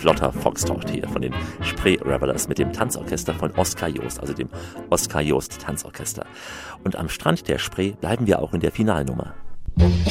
flotter Foxtrot hier von den Spree Revelers mit dem Tanzorchester von Oskar Joost, also dem Oskar Joost Tanzorchester. Und am Strand der Spree bleiben wir auch in der Finalnummer.